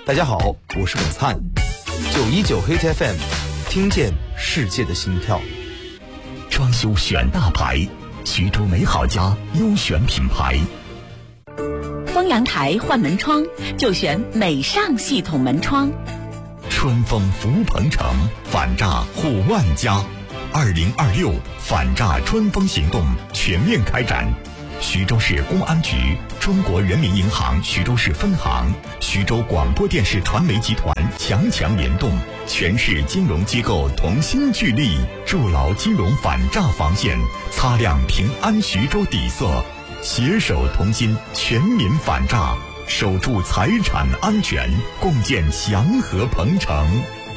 大家好，我是耿灿，919黑 FM， 听见世界的心跳。 装修选大牌，徐州美好家优选品牌。 封阳台换门窗就选美尚系统门窗。 春风福鹏城，反诈护万家。2026反诈春风行动全面开展。徐州市公安局、中国人民银行徐州市分行、徐州广播电视传媒集团强联动，全市金融机构同心聚力，筑牢金融反诈防线，擦亮平安徐州底色，携手同心，全民反诈，守住财产安全，共建祥和鹏城。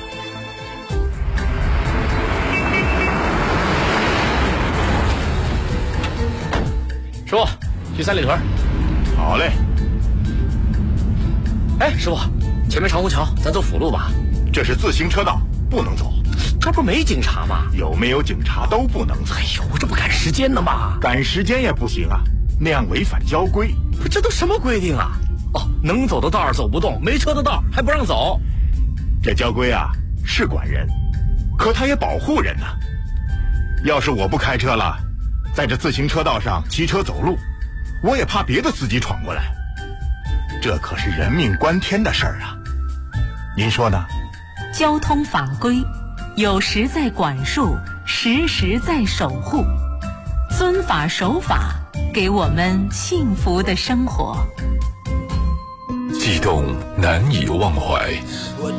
师傅，去三里屯。 好嘞。 哎，师傅，前面长虹桥，咱走辅路吧。 这是自行车道，不能走。 这不没警察吗？ 有没有警察都不能走。 哎呦，我这不赶时间呢吗？ 赶时间也不行啊，那样违反交规。 不，这都什么规定啊？哦，能走的道走不动，没车的道还不让走。 这交规啊是管人，可他也保护人呢。要是我不开车了，在这自行车道上骑车走路，我也怕别的司机闯过来，这可是人命关天的事儿啊！您说呢？ 交通法规有时在管束，时时在守护，遵法守法，给我们幸福的生活。 激动难以忘怀。